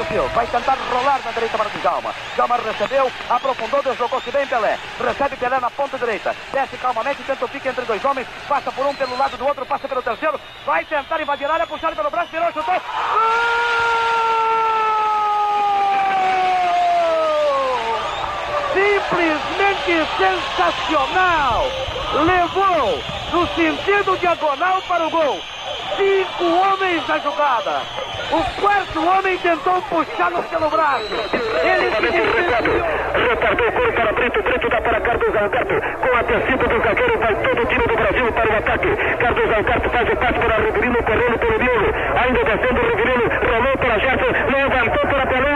Brasil. Vai tentar rolar na direita para o Djalma. Djalma recebeu, aprofundou, deslocou-se bem Pelé. Recebe Pelé na ponta direita. Desce calmamente, tenta o pique entre dois homens. Passa por um pelo lado do outro, passa pelo terceiro. Vai tentar invadir a área, puxado pelo braço, virou, chutou. Simplesmente sensacional! Levou no sentido diagonal para o gol. 5 homens na jogada. O quarto homem tentou puxá-lo pelo braço. Ele se distanciou. Retardou o gol para Brito. Brito dá para Carlos Alberto. Com a descida do zagueiro, vai todo o time do Brasil para o ataque. Carlos Alberto faz o passe para Riverino, correndo pelo miolo. Ainda descendo o Riverino, rolou para Gerson, levantou.